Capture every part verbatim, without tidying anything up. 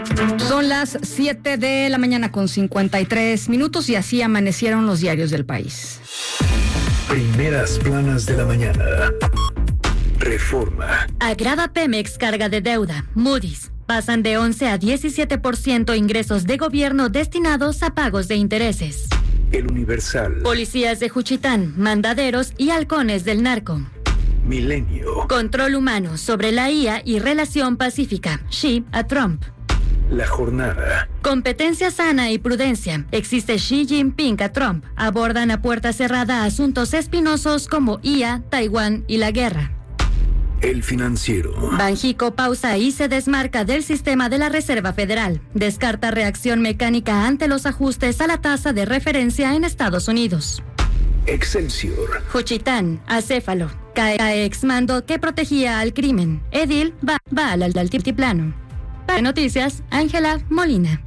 Son las siete de la mañana con cincuenta y tres minutos y así amanecieron los diarios del país. Primeras planas de la mañana. Reforma. Agrava Pemex carga de deuda. Moody's. Pasan de once a diecisiete por ciento ingresos de gobierno destinados a pagos de intereses. El Universal. Policías de Juchitán, mandaderos y halcones del narco. Milenio. Control humano sobre la I A y relación pacífica. Xi a Trump. La Jornada. Competencia sana y prudencia. Existe Xi Jinping a Trump. Abordan a puerta cerrada asuntos espinosos como I A, Taiwán y la guerra. El Financiero. Banjico pausa y se desmarca del sistema de la Reserva Federal. Descarta reacción mecánica ante los ajustes a la tasa de referencia en Estados Unidos. Excelsior. Juchitán, acéfalo. Cae a exmando que protegía al crimen. Edil va, va al altiplano. Para Noticias, Ángela Molina.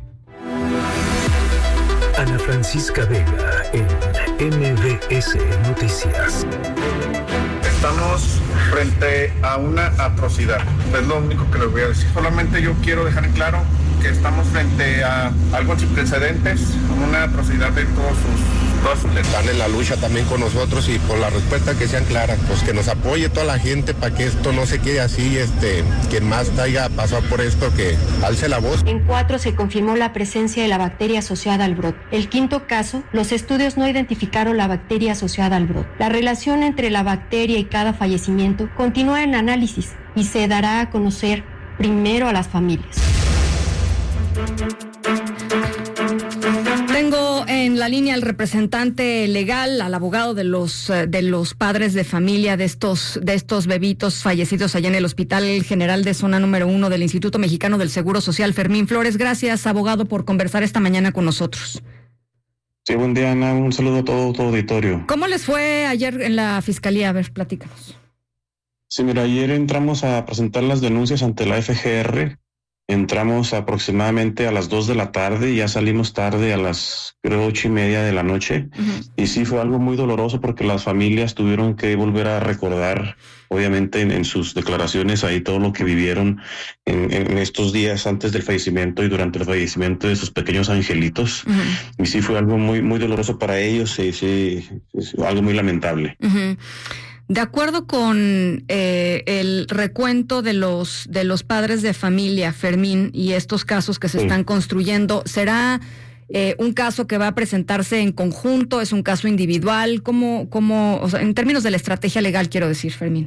Ana Francisca Vega en M B S Noticias. Estamos frente a una atrocidad, es lo único que les voy a decir. Solamente yo quiero dejar en claro que estamos frente a algo sin precedentes, una atrocidad de todos sus, todas sus letras. Están en la lucha también con nosotros y por la respuesta que sean claras, pues que nos apoye toda la gente para que esto no se quede así, este, quien más haya pasado por esto, que alce la voz. En cuatro se confirmó la presencia de la bacteria asociada al brote. El quinto caso, los estudios no identificaron la bacteria asociada al brote. La relación entre la bacteria y cada fallecimiento continúa en análisis y se dará a conocer primero a las familias. Tengo en la línea al representante legal, al abogado de los de los padres de familia de estos de estos bebitos fallecidos allá en el Hospital General de Zona Número Uno del Instituto Mexicano del Seguro Social, Fermín Flores. Gracias, abogado, por conversar esta mañana con nosotros. Sí, buen día, Ana. Un saludo a todo tu auditorio. ¿Cómo les fue ayer en la fiscalía? A ver, platícanos. Sí, mira, ayer entramos a presentar las denuncias ante la F G R. Entramos aproximadamente a las dos de la tarde y ya salimos tarde a las, creo, ocho y media de la noche. Uh-huh. Y sí fue algo muy doloroso porque las familias tuvieron que volver a recordar, obviamente, en, en sus declaraciones ahí todo lo que vivieron en, en estos días antes del fallecimiento y durante el fallecimiento de sus pequeños angelitos. Uh-huh. Y sí fue algo muy, muy doloroso para ellos y sí, es algo muy lamentable. Uh-huh. De acuerdo con eh, el recuento de los de los padres de familia, Fermín, y estos casos que se sí. están construyendo, ¿será eh, un caso que va a presentarse en conjunto? ¿Es un caso individual? ¿Cómo, cómo, o sea, en términos de la estrategia legal, quiero decir, Fermín?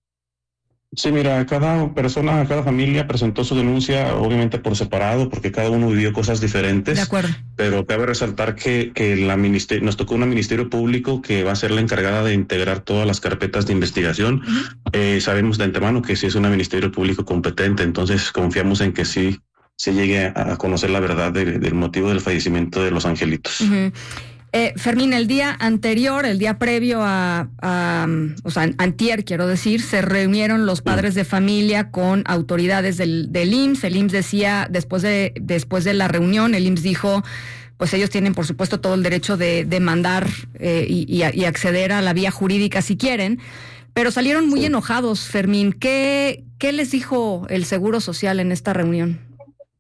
Sí, mira, cada persona, cada familia presentó su denuncia, obviamente por separado, porque cada uno vivió cosas diferentes. De acuerdo. Pero cabe resaltar que, que la minister- nos tocó una ministerio público que va a ser la encargada de integrar todas las carpetas de investigación. Uh-huh. Eh, sabemos de antemano que sí es una ministerio público competente, entonces confiamos en que sí se llegue a conocer la verdad de, del motivo del fallecimiento de los angelitos. Uh-huh. Eh, Fermín, el día anterior, el día previo a, a, o sea, antier, quiero decir, se reunieron los padres de familia con autoridades del, del I M S S. El I M S S decía, después de, después de la reunión, el I M S S dijo, pues ellos tienen, por supuesto, todo el derecho de demandar eh, y, y, y acceder a la vía jurídica si quieren, pero salieron muy enojados, Fermín. ¿Qué, qué les dijo el Seguro Social en esta reunión?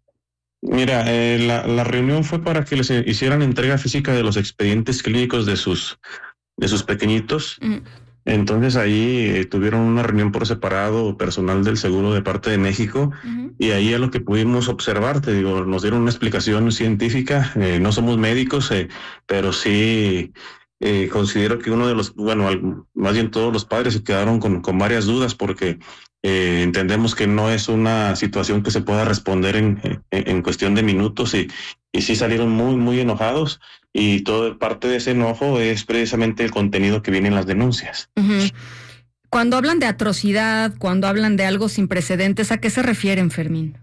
Mira, eh, la, la reunión fue para que les hicieran entrega física de los expedientes clínicos de sus de sus pequeñitos. Mm. Entonces ahí eh, tuvieron una reunión por separado, personal del seguro de parte de México, uh-huh. y ahí a lo que pudimos observar, te digo, nos dieron una explicación científica. Eh, no somos médicos, eh, pero sí eh, considero que uno de los, bueno, al, más bien todos los padres se quedaron con, con varias dudas porque Eh, entendemos que no es una situación que se pueda responder en, en, en cuestión de minutos y, y sí salieron muy, muy enojados y toda parte de ese enojo es precisamente el contenido que viene en las denuncias. Uh-huh. Cuando hablan de atrocidad, cuando hablan de algo sin precedentes, ¿a qué se refieren, Fermín?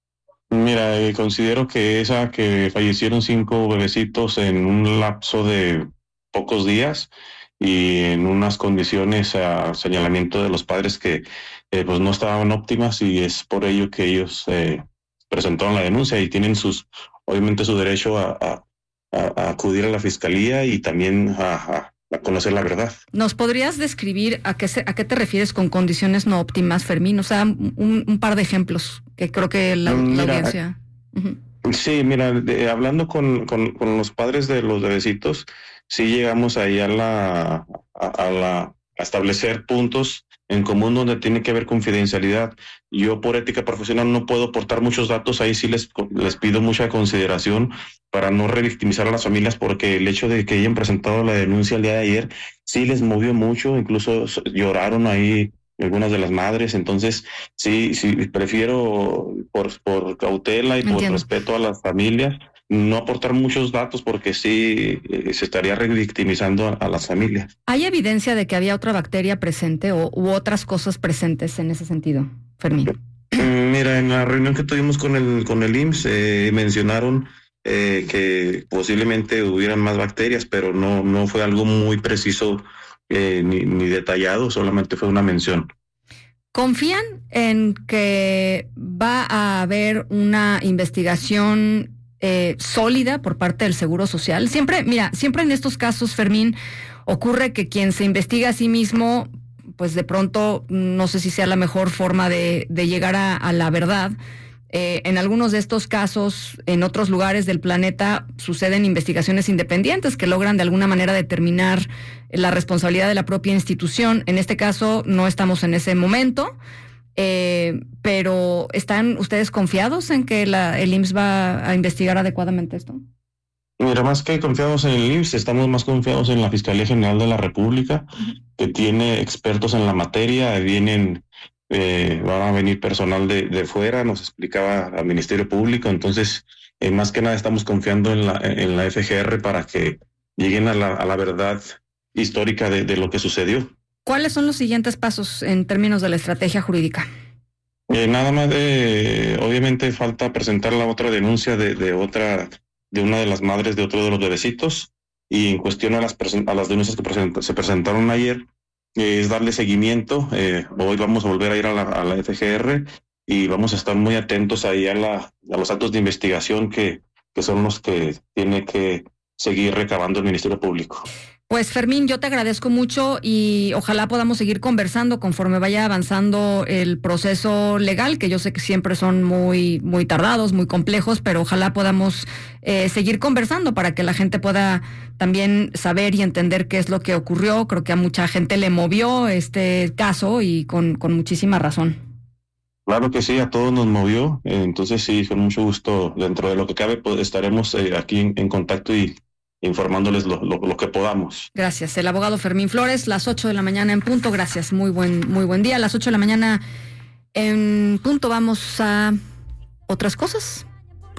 Mira, eh, considero que esa que fallecieron cinco bebecitos en un lapso de pocos días y en unas condiciones a señalamiento de los padres que eh, pues no estaban óptimas y es por ello que ellos eh, presentaron la denuncia y tienen sus obviamente su derecho a, a, a acudir a la fiscalía y también a, a, a conocer la verdad. ¿Nos podrías describir a qué se, a qué te refieres con condiciones no óptimas, Fermín? O sea, un, un par de ejemplos que creo que la, Mira, la audiencia... Uh-huh. Sí, mira, de, hablando con, con, con los padres de los bebecitos, sí llegamos ahí a la a, a la a establecer puntos en común donde tiene que haber confidencialidad. Yo por ética profesional no puedo aportar muchos datos, ahí sí les, les pido mucha consideración para no revictimizar a las familias, porque el hecho de que hayan presentado la denuncia el día de ayer sí les movió mucho, incluso lloraron ahí algunas de las madres. Entonces sí, sí prefiero por, por cautela y Entiendo. por respeto a las familias no aportar muchos datos, porque sí eh, se estaría revictimizando a, a las familias. ¿Hay evidencia de que había otra bacteria presente o u otras cosas presentes en ese sentido, Fermín? Mira, en la reunión que tuvimos con el con el I M S S eh, mencionaron eh, que posiblemente hubieran más bacterias, pero no no fue algo muy preciso eh, ni, ni detallado, solamente fue una mención. ¿Confían en que va a haber una investigación Eh, sólida por parte del Seguro Social? Siempre, mira, siempre en estos casos, Fermín, ocurre que quien se investiga a sí mismo, pues de pronto, no sé si sea la mejor forma de, de llegar a, a la verdad. Eh, en algunos de estos casos, en otros lugares del planeta, suceden investigaciones independientes que logran de alguna manera determinar la responsabilidad de la propia institución. En este caso, no estamos en ese momento. Eh, pero ¿están ustedes confiados en que la, el I M S S va a investigar adecuadamente esto? Mira, más que confiados en el I M S S, estamos más confiados en la Fiscalía General de la República, uh-huh. que tiene expertos en la materia. Vienen, eh, van a venir personal de, de fuera, nos explicaba al Ministerio Público. Entonces, eh, más que nada estamos confiando en la, en la F G R para que lleguen a la, a la verdad histórica de, de lo que sucedió. ¿Cuáles son los siguientes pasos en términos de la estrategia jurídica? Eh, nada más, de, obviamente falta presentar la otra denuncia de, de otra, de una de las madres de otro de los bebecitos, y en cuestión a las, a las denuncias que present, se presentaron ayer, eh, es darle seguimiento. Eh, hoy vamos a volver a ir a la, a la F G R y vamos a estar muy atentos ahí a, la, a los actos de investigación que, que son los que tiene que seguir recabando el Ministerio Público. Pues Fermín, yo te agradezco mucho y ojalá podamos seguir conversando conforme vaya avanzando el proceso legal, que yo sé que siempre son muy, muy tardados, muy complejos, pero ojalá podamos eh, seguir conversando para que la gente pueda también saber y entender qué es lo que ocurrió. Creo que a mucha gente le movió este caso y con, con muchísima razón. Claro que sí, a todos nos movió. Eh, entonces sí, con mucho gusto, dentro de lo que cabe, pues estaremos eh, aquí en, en contacto y informándoles lo, lo, lo que podamos. Gracias. El abogado Fermín Flores, las ocho de la mañana en punto. Gracias. Muy buen, muy buen día. A las ocho de la mañana en punto vamos a otras cosas.